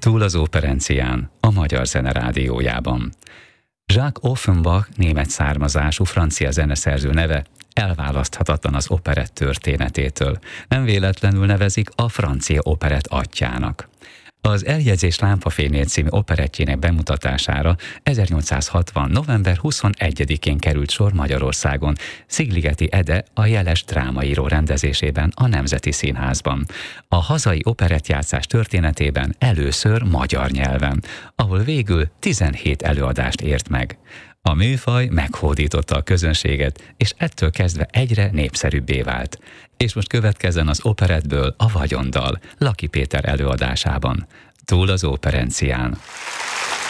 Túl az operencián, a Magyar Zene Rádiójában. Jacques Offenbach német származású francia zeneszerző neve elválaszthatatlan az operett történetétől. Nem véletlenül nevezik a francia operett atyjának. Az Eljegyzés lámpafénynél című operettjének bemutatására 1860. november 21-én került sor Magyarországon, Szigligeti Ede a jeles drámaíró rendezésében a Nemzeti Színházban. A hazai operettjátszás történetében először magyar nyelven, ahol végül 17 előadást ért meg. A műfaj meghódította a közönséget, és ettől kezdve egyre népszerűbbé vált. És most következzen az operettből a Vagyondal, Laki Péter előadásában. Túl az operencián.